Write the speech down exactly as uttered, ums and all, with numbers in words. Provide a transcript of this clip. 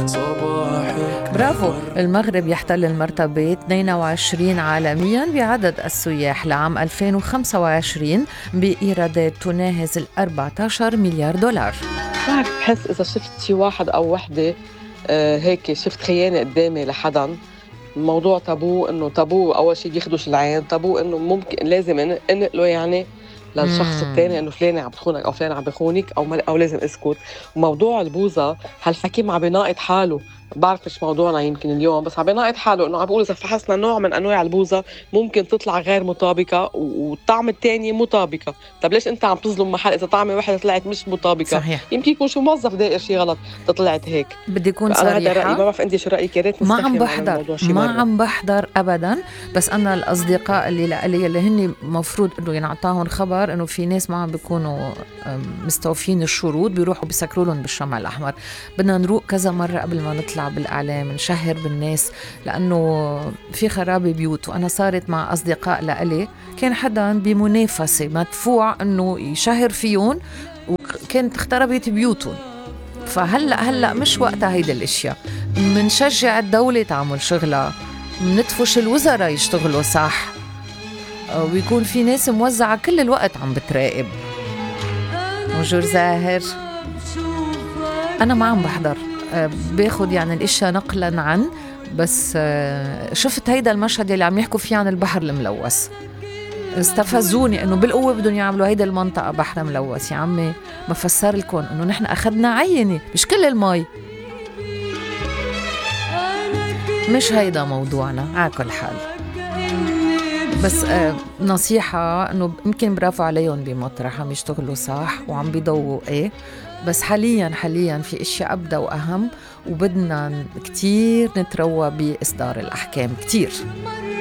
برافو. المغرب يحتل المرتبة اثنين وعشرين عالميا بعدد السياح لعام ألفين وخمسة وعشرين بإيرادات تناهز ال أربعة عشر مليار دولار. بعرف، بحس إذا شفت شي واحد أو وحدة آه هيك شفت خيانة قدامي لحدا، الموضوع تابو، إنه تابو أول شي بيخدش العين، تابو إنه ممكن لازم انقله يعني للشخص التاني إنه فلانة عم بتخونك أو فلان عم بخونك أو, مل... أو لازم اسكت. وموضوع البوظة هالحكي عم بيناقض حاله، بعرف مش موضوعنا يمكن اليوم، بس عم بيناقض حاله إنه عم بقول إذا فحصنا نوع من أنواع البوظة ممكن تطلع غير مطابقة والطعم التاني مطابقة. طب ليش أنت عم تظلم محل إذا طعمة واحدة طلعت مش مطابقة؟ صحيح. يمكن يكون شو موظف داير شي غلط طلعت هيك. بدي أكون أنا هذا رأيي، ما صريحة، بعرف أنت شو رأيك، يا ريت ما عم نستحي عن بحضر الموضوع شي ما مرة. عم بحضر أبدا، بس أنا الأصدقاء اللي لألي اللي هن مفروض إنه ينعطاهم خبر إنه في ناس ما عم بيكونوا مستوفين الشروط بيروحوا بيسكروا لهم بالشمع الأحمر. بدنا نروق كذا مرة قبل ما نطلع بالإعلام نشهر بالناس، لأنه في خراب بيوت. وأنا صارت مع أصدقاء لألي كان حدا بمنافسة مدفوع إنه يشهر فيهم وكانت اختربت بيوتهم. فهلأ هلأ مش وقتها هيدا الاشياء. منشجع الدولة تعمل شغلها، منتفش الوزراء يشتغلوا صح، ويكون في ناس موزعة كل الوقت عم بتراقب. بونجور زاهر. أنا ما عم بحضر، باخد يعني الاشياء نقلا عن، بس شفت هيدا المشهد اللي عم يحكوا فيه عن البحر الملوث، استفزوني انه بالقوه بدهم يعملوا هيدا المنطقه بحر ملوث. يا عمي ما فسر لكم انه نحن اخذنا عينه مش كل المي. مش هيدا موضوعنا على كل حال، بس آه نصيحه انه يمكن برافو عليهم بمطرح عم يشتغلوا صح وعم بيضووا ايه، بس حاليا حاليا في اشياء ابدا واهم، وبدنا كتير نتروى باصدار الاحكام كتير.